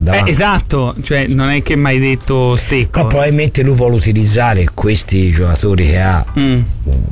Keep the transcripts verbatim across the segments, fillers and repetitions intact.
davanti. Eh, esatto, cioè non è che mai detto stecco. No, probabilmente lui vuole utilizzare questi giocatori che ha mm.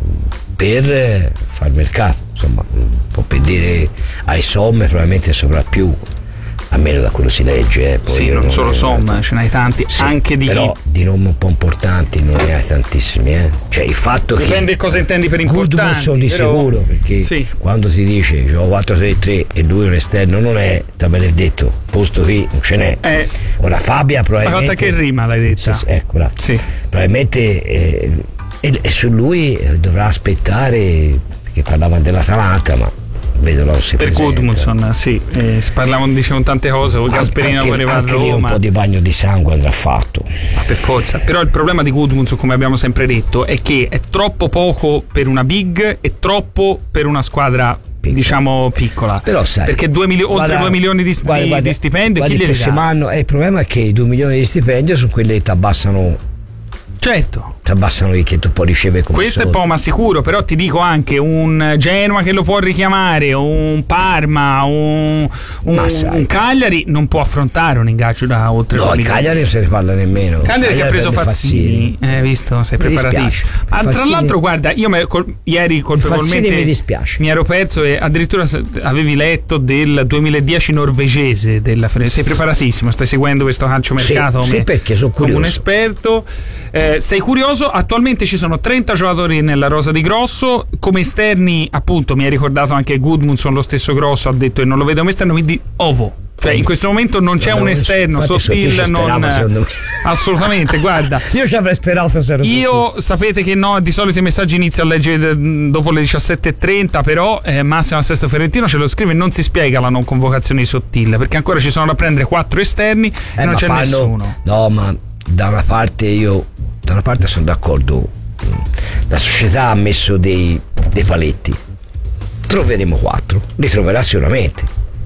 per far mercato, insomma, può per dire ai somme probabilmente sopra più, almeno da quello si legge. Eh. Poi sì, non, non solo somma, ce n'hai tanti, sì, anche di però di nomi un po' importanti non ne hai tantissimi, eh. Cioè il fatto dipende che dipende cosa intendi per importanti. Sono di però... sicuro, perché sì. quando si dice gioco quattro tre tre e lui un esterno non è, da me l'hai detto, posto qui non ce n'è. Eh. Ora Fabia probabilmente. Ma che rima l'hai detta? Sì, sì, eccola. Sì. Probabilmente eh, e, e su lui dovrà aspettare, perché parlavano dell'Atalanta, ma vedo non si per Gudmundsson, sì, eh, parlavano, dicevano tante cose, o Gasperino voleva a Roma, anche lì un po' di bagno di sangue andrà fatto, ma per forza. Però il problema di Gudmundsson, come abbiamo sempre detto, è che è troppo poco per una big e troppo per una squadra piccola. Diciamo piccola, però sai, perché due milio- guarda, oltre due milioni di, guarda, di, guarda, di stipendio guarda, chi glieli dà? Anno, eh, il problema è che i due milioni di stipendio sono quelli che ti abbassano. Certo, ti abbassano che tu puoi ricevere come questo soldi. È poco ma sicuro, però ti dico anche un Genoa che lo può richiamare, un Parma, un, un, un Cagliari non può affrontare un ingaggio da oltre no, il Cagliari non se ne parla nemmeno. Cagliari, Cagliari che ha preso Fazzini, hai eh, visto, sei preparatissimo. Ma Fazzini... tra l'altro guarda, io me, col, ieri colpevolmente mi dispiace, mi ero perso e addirittura avevi letto del duemiladieci norvegese della, sei preparatissimo, stai seguendo questo calciomercato sì, come, sì, perché sono curioso, come un esperto. Eh, sei curioso? Attualmente ci sono trenta giocatori nella rosa di Grosso, come esterni appunto mi hai ricordato anche Gudmundsson, lo stesso Grosso ha detto e non lo vedo come esterno, quindi Ovo, cioè in questo momento non c'è no, un esterno sottile, non assolutamente, guarda, io ci avrei sperato se ero io sottile. Sapete che no, di solito i messaggi inizio a leggere dopo le diciassette e trenta, però eh, Massimo Sesto Fiorentino ce lo scrive e non si spiega la non convocazione di Sottile, perché ancora ci sono da prendere quattro esterni eh, e non c'è fanno, nessuno. No, ma da una parte io da una parte sono d'accordo, la società ha messo dei, dei paletti, troveremo quattro, li troverà sicuramente,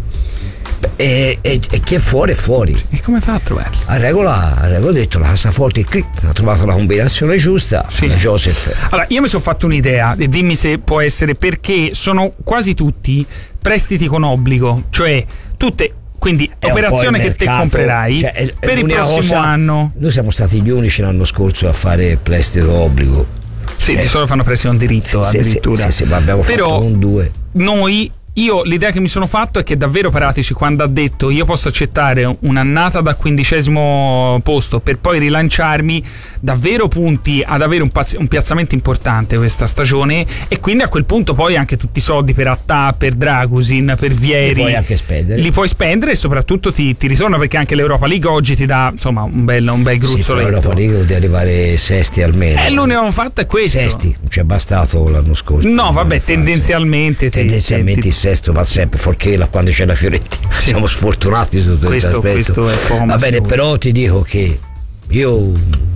e, e, e chi è fuori è fuori. E come fa a trovarli? A regola, a regola ho detto la cassaforte qui ha trovato la combinazione giusta, sì. Joseph. Allora io mi sono fatto un'idea e dimmi se può essere, perché sono quasi tutti prestiti con obbligo, cioè tutte. Quindi è operazione che te comprerai, cioè, è, per il prossimo cosa, anno. Noi siamo stati gli unici l'anno scorso a fare prestito obbligo. Sì, eh, di solito fanno prestito in diritto sì, addirittura. Sì, sì, sì, ma abbiamo però fatto un due. Noi Io l'idea che mi sono fatto è che davvero Paratici, quando ha detto io posso accettare un'annata da quindicesimo posto per poi rilanciarmi, davvero punti ad avere un, paz- un piazzamento importante questa stagione, e quindi a quel punto poi anche tutti i soldi per Attà, per Dragusin, per Vieri li puoi anche spendere, li puoi spendere e soprattutto ti, ti ritorna, perché anche l'Europa League oggi ti dà insomma un bel, un bel gruzzoletto. Sì, l'Europa League di arrivare sesti almeno. Eh, l'unico fatto è questo. Sesti, non ci è bastato l'anno scorso. No, vabbè, tendenzialmente ti, tendenzialmente il sesto va sempre, forché la, quando c'è la Fiorentina sì. Siamo sfortunati sotto questo, questo aspetto. Va bene, però ti dico che io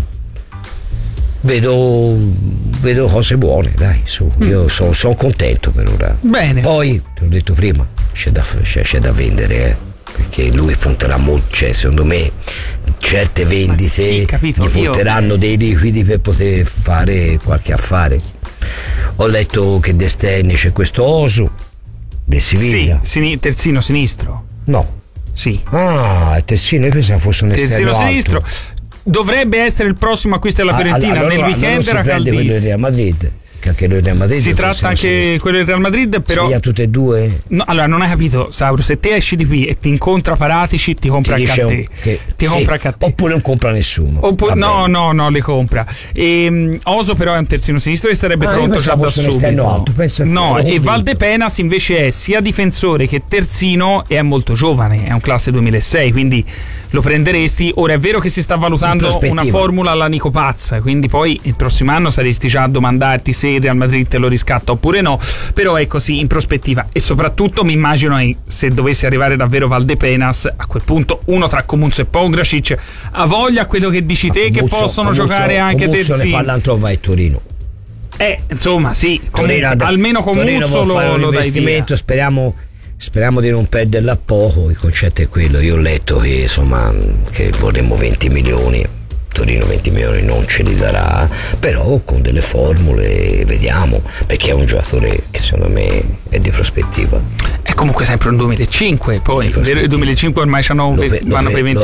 vedo vedo cose buone, dai, su. Mm. Io sono son contento per ora. Bene. Poi, te l'ho detto prima, c'è da, c'è, c'è da vendere, eh, perché lui punterà molto, cioè secondo me certe vendite sì, capito, gli punteranno io... dei liquidi per poter fare qualche affare. Ho letto che d'esterni c'è questo Osu del Siviglia. Sì, sin- terzino sinistro. No. Sì. Ah, terzino, io pensavo fosse un esterno terzino alto. Sinistro. Dovrebbe essere il prossimo acquisto della Fiorentina. Allora, nel allora, weekend allora era Caldi. Quello del Real Madrid. Che anche lui Real Madrid si tratta anche quello del Real Madrid, però Siviglia tutte e due. No, allora non hai capito, Sauro, se te esci di qui e ti incontra Paratici, ti compra il Cattè. Ti sì, compra Cattè. Oppure non compra nessuno. Oppure, no, no, no, le compra. E, um, Oso però è un terzino sinistro e sarebbe ah, pronto già da subito. Alto, no, e Valdepenas invece è sia difensore che terzino e è molto giovane, è un classe duemilasei, quindi lo prenderesti. Ora è vero che si sta valutando una formula alla Nico Pazza, quindi poi il prossimo anno saresti già a domandarti se il Real Madrid te lo riscatta oppure no, però è così in prospettiva. E soprattutto mi immagino eh, se dovesse arrivare davvero Valdepenas, a quel punto uno tra Comunzo e Pongracic ha voglia, quello che dici te, Comuzzo, che possono Comuzzo, giocare anche terzini. Ne parla Antrova e Torino. Eh, insomma, sì, Torino, comunque, almeno Comuzzo lo, fare un lo investimento, dai, speriamo Speriamo di non perderla a poco. Il concetto è quello. Io ho letto che insomma che vorremmo venti milioni. Torino venti milioni non ce li darà, però con delle formule vediamo, perché è un giocatore che secondo me è di prospettiva. È comunque sempre un duemilacinque, poi il duemilacinque ormai vanno per i venti